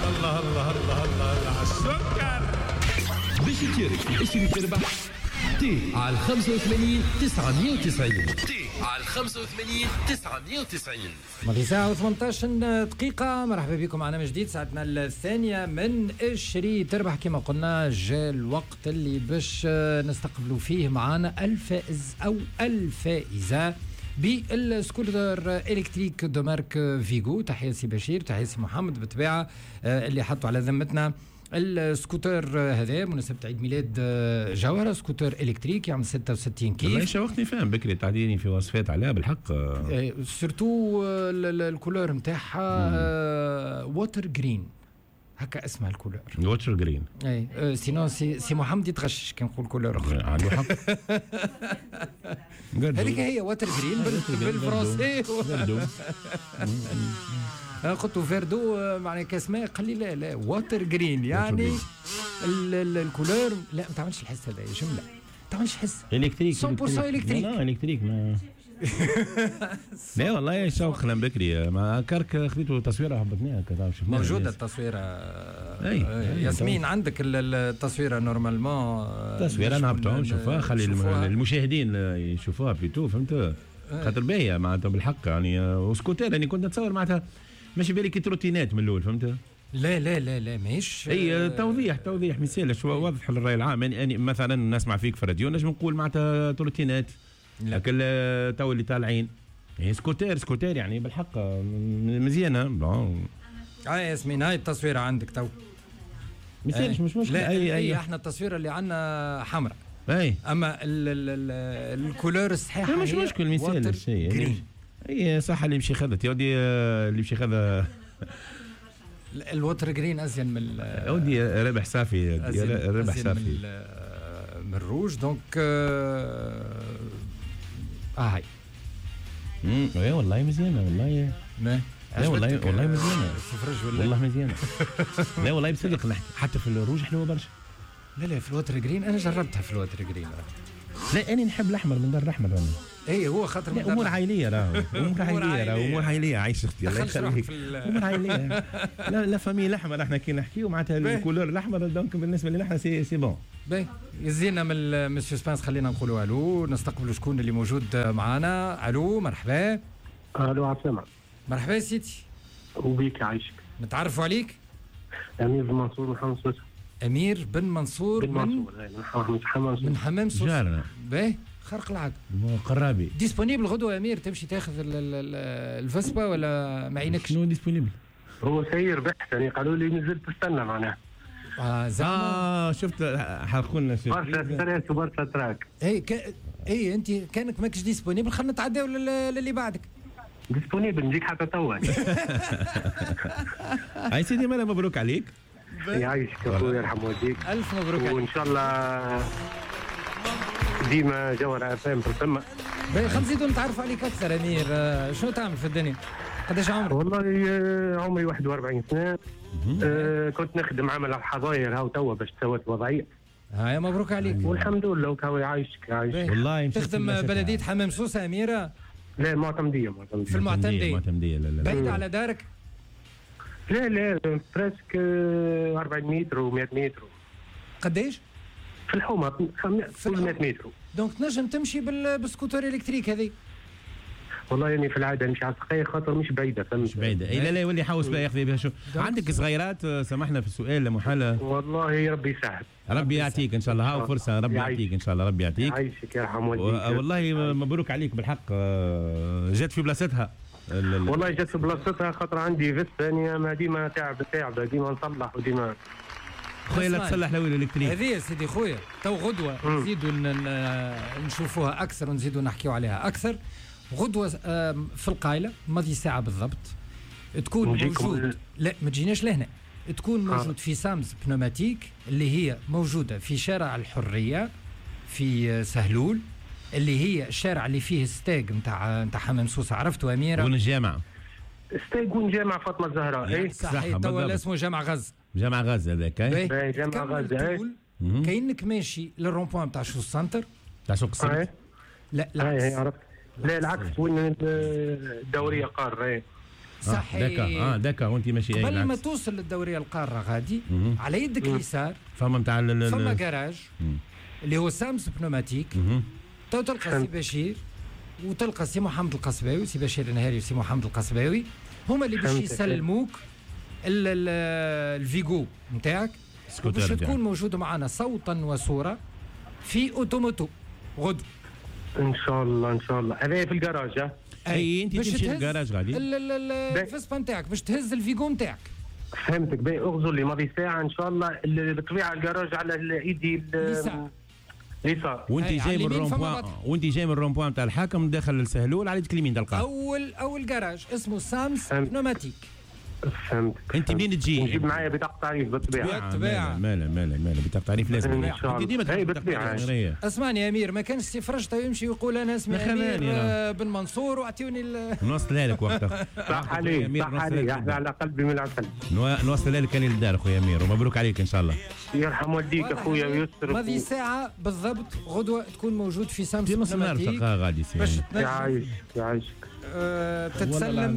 الله الله الله الله على السكر. باش تشارك اشتري تربح تي على 85 990 تي على 85 990. ماضي ساعة و18 دقيقة. مرحبا بكم معنا من جديد ساعتنا الثانية من اشتري تربح. كما قلنا جاء الوقت اللي باش نستقبلوا فيه معنا الفائز أو الفائزة بالسكوتر إلكتريك دو مارك فيغو. تحية سي بشير، تحية سي محمد بالطبيعة اللي حطوا على ذمتنا السكوتر هذا مناسبة عيد ميلاد جوهرة. سكوتر إلكتريك يعمل 66 كيف. والله شوقتني فاهم بكري تعديني في وصفات عليها بالحق. سورتو الكولور نتاعها ووتر جرين، هكا اسمها الكولور ووتر جرين. اي سينو سي محمد يتغشش كي نقول كولور اخرى. عنده حق. هذيك هي ووتر جرين بالفرنسي. قلت فيردو معناها كاسماء، قال لي لا ووتر جرين يعني الكولور. لا ما تعملش الحس هذا جمله، ما تعملش حس الكتريك 100% الكتريك. لا الكتريك ما لا والله شوقنا بكري مع كرك خذيتوا تصويره هبطناها كذا. موجوده التصويره. ياسمين عندك التصويره نورمالمون. تصويره نهبطوها نشوفها، خلي المشاهدين يشوفوها بيتو فهمت. خاطر باهيه معناتها بالحق يعني. وسكوتير يعني كنت نتصور معناتها ماشي بالي كي تروتينات من الاول فهمت. لا لا لا لا ماهيش. اي توضيح مثال شو واضح للراي العام. يعني مثلا نسمع فيك في الراديو نجم نقول معناتها تروتينات، لكن تو اللي طالعين يعني سكوتير يعني بالحق مزيانه. ياسمين هاي التصويره عندك تو مثال مش مشكله. اي احنا التصويره اللي عندنا حمراء. اي اما الكولور الصحيحه مش مشكل مثال الشيء. اي صح اللي يمشي خذت يا ودي اللي يمشي خذ الوتر جرين ازين من يا ودي ربح صافي. ربح صافي من الروج دونك هاي. اي والله مزيانه والله. لا والله مزيانه. والله مزيانه. لا والله بصدق نحكي حتى في الروج حلوه برشا. لا في الوتر جرين انا جربتها في الوتر جرين. لا انا نحب الاحمر من دار الاحمر انا. اي هو خاطر امور عائليه راهو. امور عائليه عايش اختي الله يخليك. امور عائليه. لا فامي الاحمر احنا كي نحكيو معناتها الكولور الاحمر دونك بالنسبه لنا احنا سي بون. باهي يزينا من مسيو سبانس. خلينا نقولوا الو، نستقبلوا شكون اللي موجود معنا. الو مرحبا. الو عسلامة. مرحبا سيدي. وبيك عايشك. نتعرفوا عليك؟ امير بن منصور من حمام سوسه. امير بن منصور من حمام سوسه. جارنا. باهي خرق العاده. قرابي. ديسبونيبل غدوه امير تمشي تاخذ الفسبه ولا ما عينكش؟ شنو ديسبونيبل؟ هو سير بحث يعني قالوا لي نزلت تستنى معناها. شفت حرقوا لنا شيء برشا ستريس وبرشا تراك. اي انت كانك ماكش ديسبونيبل خلينا نتعداو للي بعدك. ديسبونيبل نجيك حتى توا. اي سيدي مالا مبروك عليك. يعيشك اخويا يرحم والديك. الف مبروك عليك. وان شاء الله ديما جوهرة FM في القمه. خلينا نزيدوا نتعرفوا عليك اكثر امير. شنو تعمل في الدنيا؟ قداش عمرك؟ والله عمري 41 سنه. كنت نخدم عمل الحظاير هاو توا باش تسوت وضعيه. هاي مبروك عليك. والحمد لله وكاو يعيشك. والله تخدم بلديه حمام سوسه اميره؟ لا معتمديه. في المعتمديه. لا بعيد على دارك؟ لا بريسك 40 متر و100 متر. قداش؟ في الحومه في 100 متر. دونك تنجم تمشي بالسكوتر الكتريك هذه؟ والله يعني في العاده نمشي على السقايه خاطر مش بعيده. مش بعيده. اي لا يولي يحوس بها ياخذ بها. شو عندك صغيرات؟ سامحنا في السؤال محاله. والله ربي يسهل. ربي يعطيك ان شاء الله. هاو فرصه ربي يعطيك ان شاء الله. ربي يعطيك. يعيشك يرحم والديك. والله مبروك عليك بالحق. جات في بلاصتها. والله جات في بلاصتها خاطر عندي فيس ثانيه ما ديما تعب ديما نصلح وديما. خويا لا تصلح لويل الالكتريك هذه يا سيدي خويا. تو غدوه نزيدوا نشوفوها اكثر ونزيدوا نحكيوا عليها اكثر. غدوه في القايله ماضي ساعه بالضبط تكون موجود. لا ما تجيناش لهنا. تكون موجود في سامز بنوماتيك اللي هي موجوده في شارع الحريه في سهلول، اللي هي الشارع اللي فيه ستاج نتاع حمام سوسه. عرفتوا اميره؟ والجامعه ستيغون جامع فاطمه الزهراء. صحيح. تو اسمه جامع غز. جامع غزه هذاك. جامع غزه. كاينك ماشي للرون بوان تاع شو السنتر تاع سوق السبت. لا العكس. عرفت. لا العكس وين الدوريه قار. صحيح. داكا وانت ماشي قبل ما توصل للدوريه القاره غادي على يدك اليسار فما نتاع فما جراج اللي هو سامس بنوماتيك. تو تلقى سي بشير وتلقى سي محمد القصباوي، سي بشير النهاري وسي محمد القصباوي هما اللي باش يسلموك الفيجو نتاعك، باش تكون موجوده معنا صوتا وصوره في اوتوموتو غدو ان شاء الله. ان شاء الله هذا في الجراج. اي انت تمشي للجراج غادي الفيسبا نتاعك باش تهز الفيجو نتاعك. فهمتك. باهي اغزر لي ماضي ساعه ان شاء الله. بالطبيعه الجراج على ايدي اليسار. وانت جاي من الرومبوان نتاع الحاكم داخل السهلول على يدك اليمين تلقاه. اول جراج اسمه سامس بنوماتيك. فهمتك. انت منين تجي؟ نجيب معايا بطاقه تعريف بالطبيعه. مالا بطاقه تعريف لازم. انت ديما بالطبيعه. اسمعني يا امير، ما كانش سي فرشته يمشي ويقول انا اسمي امير بن منصور واعطيوني نوصلها لك وقتها. صح عليك احنا على قلبي من العسل. نوصلها لك انا للدار خويا امير ومبروك عليك ان شاء الله. يرحم والديك اخويا ويسر. هذه ساعه بالضبط غدوه تكون موجود في سامس نص نهار غادي يعيشك تتسلم